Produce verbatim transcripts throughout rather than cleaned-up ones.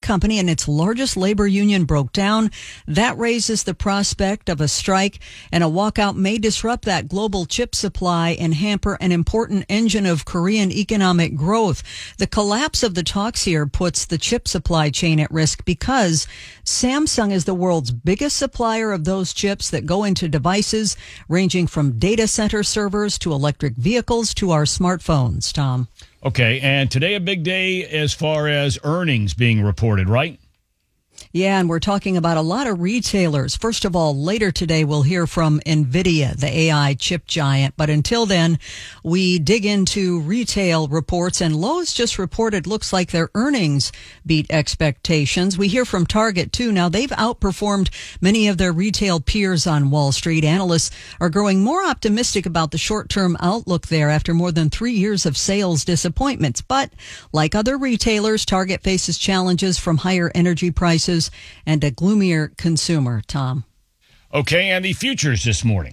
company and its largest labor union broke down. That raises the prospect of a strike, and a walkout may disrupt that global chip supply and hamper an important engine of Korean economic growth. The collapse of the talks here puts the chip supply chain at risk because Samsung is the world's biggest supplier of those chips that go into devices ranging from data center servers to electric vehicles to our smartphones, Tom. Okay, and today a big day as far as earnings being reported, right? Yeah, and we're talking about a lot of retailers. First of all, later today, we'll hear from NVIDIA, the A I chip giant. But until then, we dig into retail reports, and Lowe's just reported looks like their earnings beat expectations. We hear from Target, too. Now, they've outperformed many of their retail peers on Wall Street. Analysts are growing more optimistic about the short-term outlook there after more than three years of sales disappointments. But like other retailers, Target faces challenges from higher energy prices and a gloomier consumer, Tom. Okay, and the futures this morning.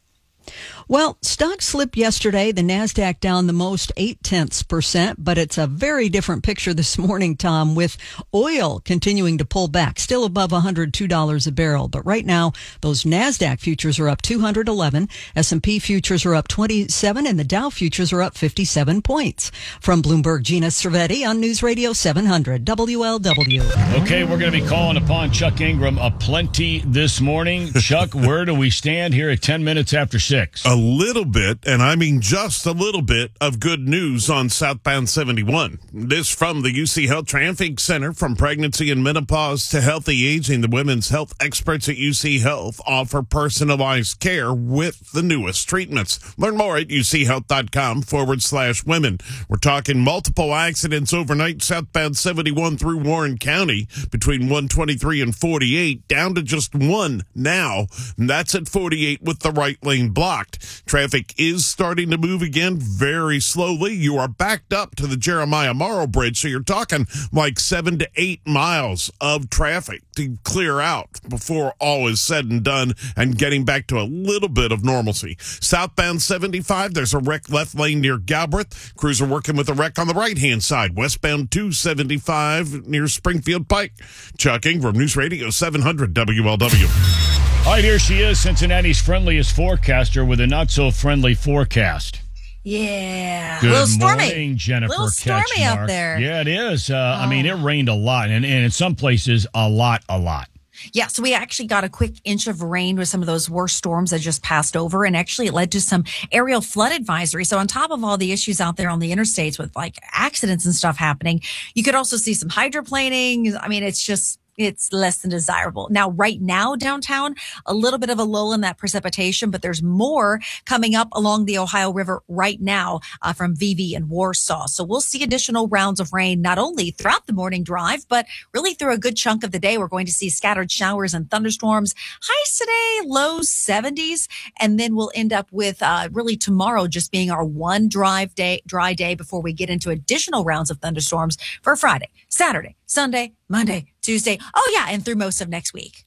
Well, stocks slipped yesterday. The NASDAQ down the most, eight tenths percent, but it's a very different picture this morning, Tom, with oil continuing to pull back, still above one hundred two dollars a barrel. But right now, those NASDAQ futures are up two hundred eleven, S and P futures are up twenty-seven, and the Dow futures are up fifty-seven points. From Bloomberg, Gina Cervetti on News Radio seven hundred W L W. Okay, we're going to be calling upon Chuck Ingram aplenty this morning. Chuck, where do we stand here at ten minutes after six? A little bit, and I mean just a little bit, of good news on southbound seventy-one. This from the U C Health Traffic Center. From pregnancy and menopause to healthy aging, the women's health experts at U C Health offer personalized care with the newest treatments. Learn more at uchealth.com forward slash women. We're talking multiple accidents overnight southbound seventy-one through Warren County between one twenty-three and forty-eight, down to just one now. And that's at forty-eight with the right lane blocked. Traffic is starting to move again very slowly. You are backed up to the Jeremiah Morrow Bridge, so you're talking like seven to eight miles of traffic to clear out before all is said and done and getting back to a little bit of normalcy. Southbound seventy-five, there's a wreck left lane near Galbraith. Crews are working with a wreck on the right-hand side. Westbound two seventy-five near Springfield Pike. Chuck Ingram, News Radio seven hundred W L W. All right, here she is, Cincinnati's friendliest forecaster with a not-so-friendly forecast. Yeah. Good a little stormy. morning, Jennifer. A little stormy Ketchmark. out there. Yeah, it is. Uh, oh. I mean, it rained a lot, and, and in some places, a lot, a lot. Yeah, so we actually got a quick inch of rain with some of those worst storms that just passed over, and actually it led to some aerial flood advisory. So on top of all the issues out there on the interstates with like accidents and stuff happening, you could also see some hydroplaning. I mean, it's just... it's less than desirable. Now, right now, downtown, a little bit of a lull in that precipitation, but there's more coming up along the Ohio River right now uh, from V V and Warsaw. So we'll see additional rounds of rain, not only throughout the morning drive, but really through a good chunk of the day. We're going to see scattered showers and thunderstorms. Highs today, low seventies. And then we'll end up with uh, really tomorrow just being our one drive day, dry day before we get into additional rounds of thunderstorms for Friday, Saturday, Sunday, Monday, Tuesday. Oh, yeah, and through most of next week.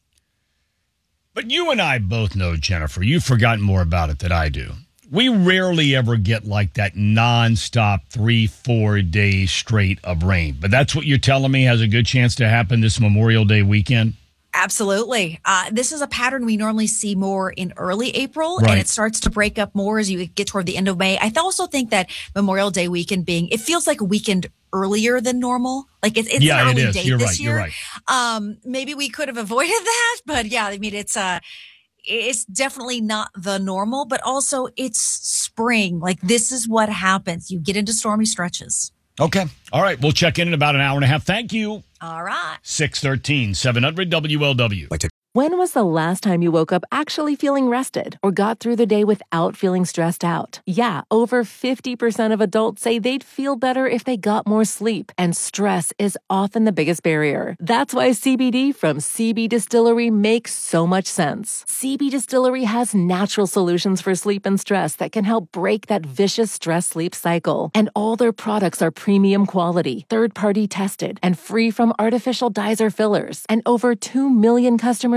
But you and I both know, Jennifer, you've forgotten more about it than I do. We rarely ever get like that nonstop three, four days straight of rain. But that's what you're telling me has a good chance to happen this Memorial Day weekend? Absolutely. Uh, this is a pattern we normally see more in early April, right. And it starts to break up more as you get toward the end of May. I also think that Memorial Day weekend being, it feels like a weekend earlier than normal. Like it's, it's yeah, an early it is. date You're this right. year. You're right. Um, maybe we could have avoided that, but yeah, I mean, it's uh it's definitely not the normal, but also it's spring. Like this is what happens. You get into stormy stretches. Okay. All right. We'll check in in about an hour and a half. Thank you. All right. six thirteen, seven hundred W L W. When was the last time you woke up actually feeling rested or got through the day without feeling stressed out? Yeah, over fifty percent of adults say they'd feel better if they got more sleep, and stress is often the biggest barrier. That's why C B D from C B Distillery makes so much sense. C B Distillery has natural solutions for sleep and stress that can help break that vicious stress-sleep cycle. And all their products are premium quality, third-party tested, and free from artificial dyes or fillers. And over two million customers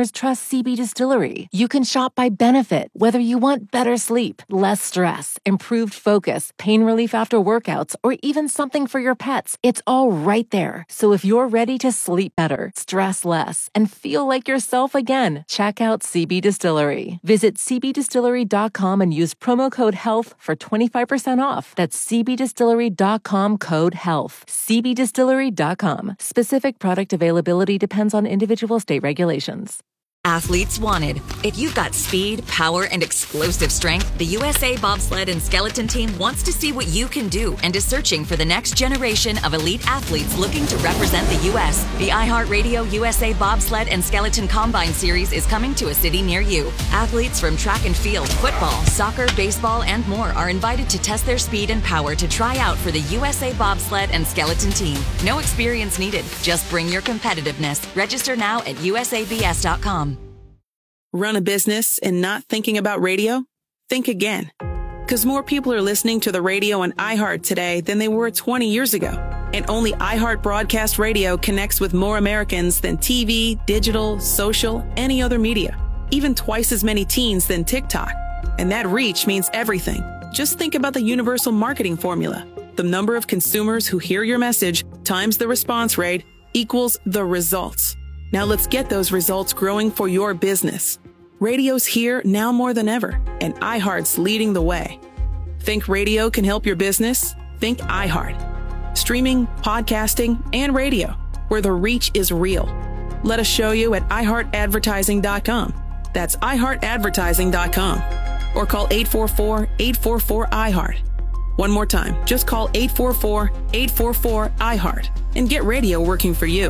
customers trust C B Distillery. You can shop by benefit, whether you want better sleep, less stress, improved focus, pain relief after workouts, or even something for your pets. It's all right there. So if you're ready to sleep better, stress less, and feel like yourself again, check out C B Distillery. Visit c b distillery dot com and use promo code HEALTH for twenty-five percent off. That's c b distillery dot com code HEALTH. c b distillery dot com. Specific product availability depends on individual state regulations. Athletes wanted. If you've got speed, power, and explosive strength, the U S A Bobsled and Skeleton Team wants to see what you can do and is searching for the next generation of elite athletes looking to represent the U S. The iHeartRadio U S A Bobsled and Skeleton Combine Series is coming to a city near you. Athletes from track and field, football, soccer, baseball, and more are invited to test their speed and power to try out for the U S A Bobsled and Skeleton Team. No experience needed. Just bring your competitiveness. Register now at u s a b s dot com. Run a business and not thinking about radio? Think again. Because more people are listening to the radio on iHeart today than they were twenty years ago. And only iHeart Broadcast Radio connects with more Americans than T V, digital, social, any other media. Even twice as many teens than TikTok. And that reach means everything. Just think about the universal marketing formula. The number of consumers who hear your message times the response rate equals the results. Now let's get those results growing for your business. Radio's here now more than ever, and iHeart's leading the way. Think radio can help your business? Think iHeart. Streaming, podcasting, and radio, where the reach is real. Let us show you at i heart advertising dot com. That's i heart advertising dot com. Or call eight four four, eight four four, I heart. One more time, just call eight four four, eight four four, I heart and get radio working for you.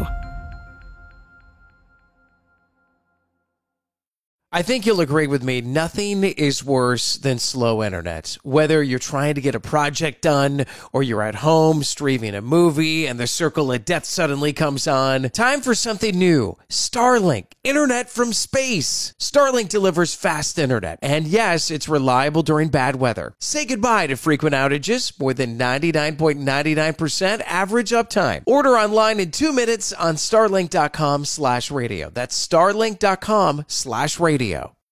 I think you'll agree with me, nothing is worse than slow internet. Whether you're trying to get a project done or you're at home streaming a movie and the circle of death suddenly comes on, time for something new. Starlink, internet from space. Starlink delivers fast internet, and yes, it's reliable during bad weather. Say goodbye to frequent outages, more than ninety-nine point nine nine percent average uptime. Order online in two minutes on starlink dot com slash radio. That's starlink dot com slash radio.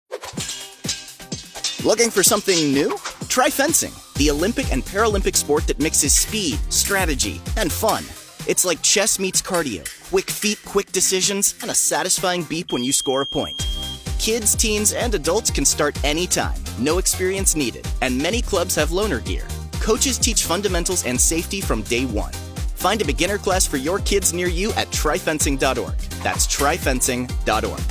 Looking for something new? Try fencing, the Olympic and Paralympic sport that mixes speed, strategy, and fun. It's like chess meets cardio, quick feet, quick decisions, and a satisfying beep when you score a point. Kids, teens, and adults can start anytime, no experience needed, and many clubs have loaner gear. Coaches teach fundamentals and safety from day one. Find a beginner class for your kids near you at try fencing dot org. That's try fencing dot org.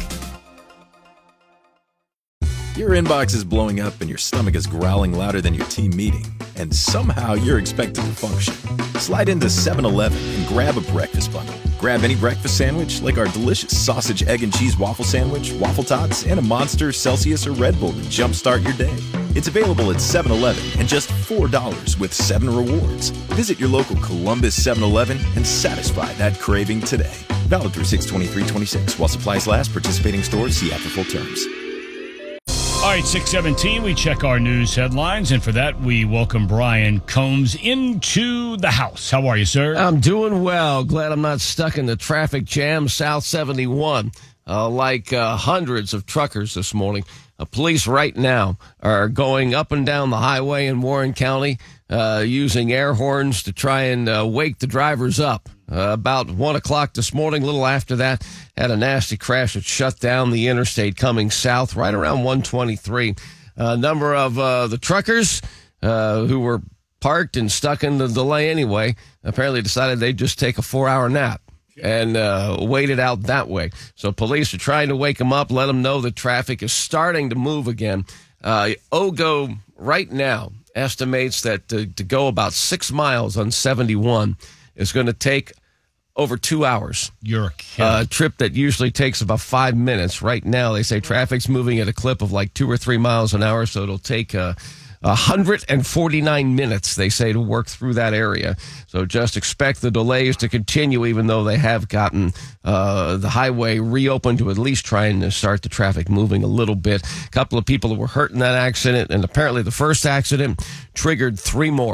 Your inbox is blowing up and your stomach is growling louder than your team meeting, and somehow you're expected to function. Slide into seven eleven and grab a breakfast bundle. Grab any breakfast sandwich like our delicious sausage, egg, and cheese waffle sandwich, waffle tots, and a Monster, Celsius, or Red Bull to jumpstart your day. It's available at seven eleven and just four dollars with seven rewards. Visit your local Columbus seven eleven and satisfy that craving today. Valid through six twenty-three twenty-six while supplies last. Participating stores, see app for full terms. All right, six seventeen, we check our news headlines, and for that, we welcome Brian Combs into the house. How are you, sir? I'm doing well. Glad I'm not stuck in the traffic jam, South seventy-one, uh, like uh, hundreds of truckers this morning. Uh, police right now are going up and down the highway in Warren County uh, using air horns to try and uh, wake the drivers up. Uh, about one o'clock this morning, a little after that, had a nasty crash that shut down the interstate coming south right around one twenty-three. A number of uh, the truckers uh, who were parked and stuck in the delay anyway apparently decided they'd just take a four-hour nap and uh, wait it out that way. So police are trying to wake them up, let them know that traffic is starting to move again. Uh, O G O right now estimates that to, to go about six miles on seventy-one is going to take over two hours. You're a kid. Uh, a trip that usually takes about five minutes. Right now, they say traffic's moving at a clip of like two or three miles an hour, so it'll take uh, one hundred forty-nine minutes, they say, to work through that area. So just expect the delays to continue, even though they have gotten uh, the highway reopened to at least trying to start the traffic moving a little bit. A couple of people were hurt in that accident, and apparently the first accident triggered three more.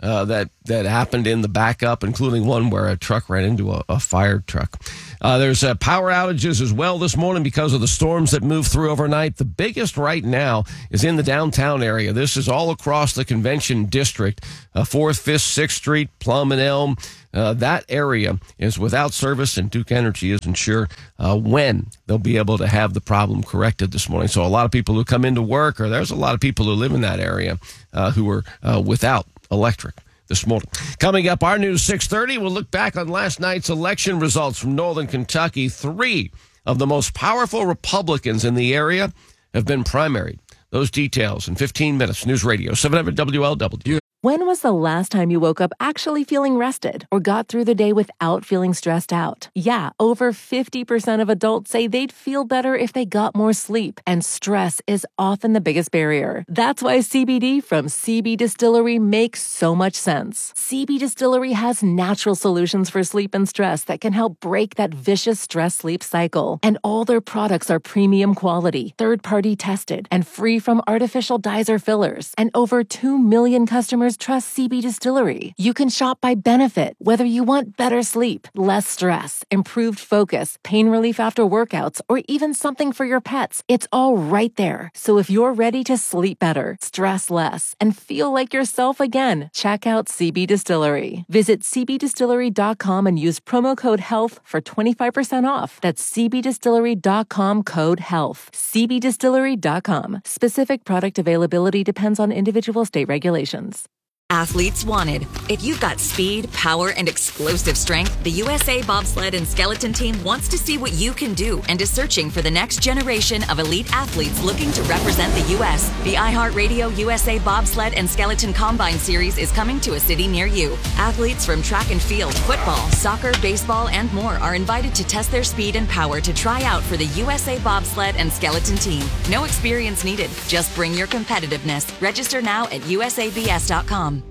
uh, that, that happened in the backup, including one where a truck ran into a, a fire truck. Uh, there's uh, power outages as well this morning because of the storms that moved through overnight. The biggest right now is in the downtown area. This is all across the convention district, uh, fourth, fifth, sixth Street, Plum and Elm. Uh, that area is without service, and Duke Energy isn't sure uh, when they'll be able to have the problem corrected this morning. So a lot of people who come into work, or there's a lot of people who live in that area uh, who are uh, without electric this morning. Coming up, our news six thirty, we'll look back on last night's election results from Northern Kentucky. Three of the most powerful Republicans in the area have been primaried. Those details in fifteen minutes. News Radio seven hundred W L W. When was the last time you woke up actually feeling rested or got through the day without feeling stressed out? Yeah, over fifty percent of adults say they'd feel better if they got more sleep, and stress is often the biggest barrier. That's why C B D from C B Distillery makes so much sense. C B Distillery has natural solutions for sleep and stress that can help break that vicious stress-sleep cycle. And all their products are premium quality, third-party tested, and free from artificial dyes or fillers. And over two million customers trust C B Distillery. You can shop by benefit, whether you want better sleep, less stress, improved focus, pain relief after workouts, or even something for your pets. It's all right there. So if you're ready to sleep better, stress less, and feel like yourself again, check out C B Distillery. Visit c b distillery dot com and use promo code HEALTH for twenty-five percent off. That's c b distillery dot com code HEALTH. c b distillery dot com. Specific product availability depends on individual state regulations. Athletes wanted. If you've got speed, power, and explosive strength, the U S A Bobsled and Skeleton Team wants to see what you can do and is searching for the next generation of elite athletes looking to represent the U S. The iHeartRadio U S A Bobsled and Skeleton Combine Series is coming to a city near you. Athletes from track and field, football, soccer, baseball, and more are invited to test their speed and power to try out for the U S A Bobsled and Skeleton Team. No experience needed. Just bring your competitiveness. Register now at U S A B S dot com.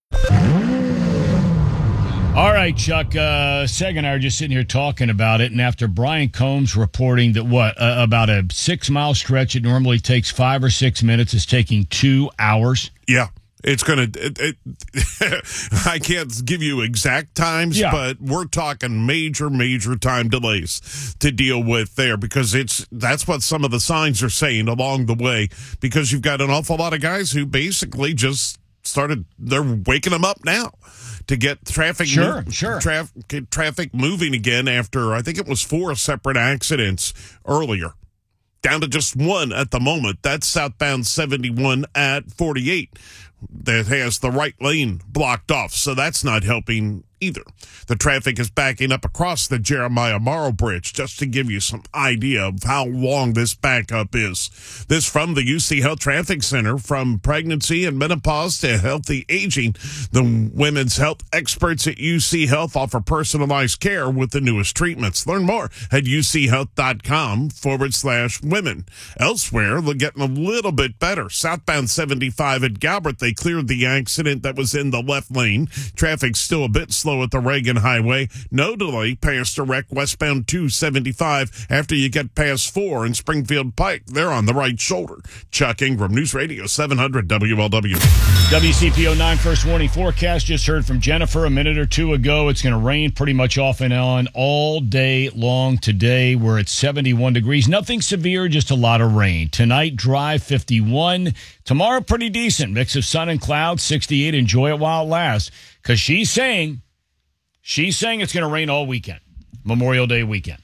All right, Chuck, uh, Seg and I are just sitting here talking about it, and after Brian Combs reporting that, what, uh, about a six-mile stretch, it normally takes five or six minutes, is taking two hours. Yeah, it's going to it, it, – I can't give you exact times, yeah. but we're talking major, major time delays to deal with there, because it's that's what some of the signs are saying along the way, because you've got an awful lot of guys who basically just – started, they're waking them up now to get traffic, sure, mo- sure. Traf- traffic moving again after, I think it was four separate accidents earlier. Down to just one at the moment. That's southbound seventy-one at forty-eight that has the right lane blocked off, so that's not helping either. The traffic is backing up across the Jeremiah Morrow Bridge, just to give you some idea of how long this backup is. This from the U C Health Traffic Center. From pregnancy and menopause to healthy aging, the women's health experts at U C Health offer personalized care with the newest treatments. Learn more at uchealth.com forward slash women. Elsewhere, they're getting a little bit better. Southbound seventy-five at Galbert, they cleared the accident that was in the left lane. Traffic's still a bit slow at the Reagan Highway. No delay past direct westbound two seventy-five after you get past four in Springfield Pike. They're on the right shoulder. Chuck Ingram, News Radio seven hundred W L W. W C P oh nine first warning forecast. Just heard from Jennifer a minute or two ago. It's going to rain pretty much off and on all day long today. We're at seventy-one degrees. Nothing severe, just a lot of rain. Tonight, dry, fifty-one. Tomorrow, pretty decent. Mix of sun and clouds, sixty-eight. Enjoy it while it lasts. Because she's saying, she's saying it's going to rain all weekend, Memorial Day weekend.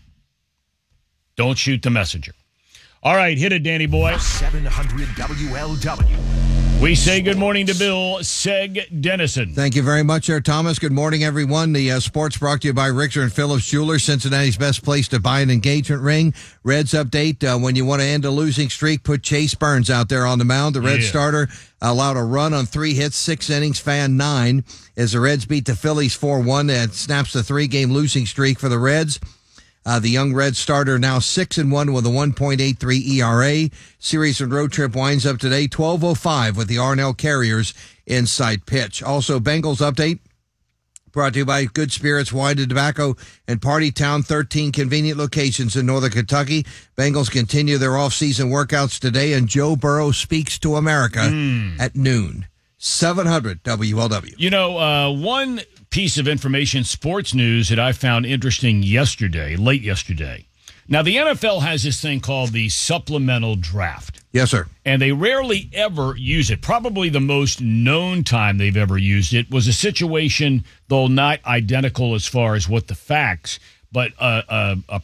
Don't shoot the messenger. All right, hit it, Danny boy. seven hundred W L W. We say good morning to Bill Seg Dennison. Thank you very much, there, Thomas. Good morning, everyone. The uh, sports brought to you by Richter and Phillips Jewelers, Cincinnati's best place to buy an engagement ring. Reds update, uh, when you want to end a losing streak, put Chase Burns out there on the mound. The Red Yeah. starter allowed a run on three hits, six innings, fan nine, as the Reds beat the Phillies four one. That snaps the three-game losing streak for the Reds. Uh, the young Red starter now six and one with a one point eight three E R A. Series and road trip winds up today, twelve oh five with the Arnell Carriers inside pitch. Also, Bengals update brought to you by Good Spirits Wine and Tobacco and Party Town, thirteen convenient locations in Northern Kentucky. Bengals continue their off-season workouts today, and Joe Burrow speaks to America Mm. at noon. seven hundred W L W. You know, uh, one piece of information, sports news, that I found interesting yesterday, late yesterday. Now, the N F L has this thing called the supplemental draft. Yes, sir. And they rarely ever use it. Probably the most known time they've ever used it was a situation, though not identical as far as what the facts, but a, a, a